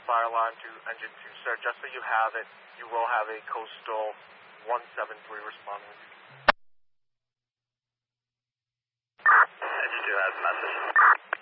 fire alarm to engine 2, sir. Just so you have it, you will have a Coastal 173 responding. Engine 2 has a message.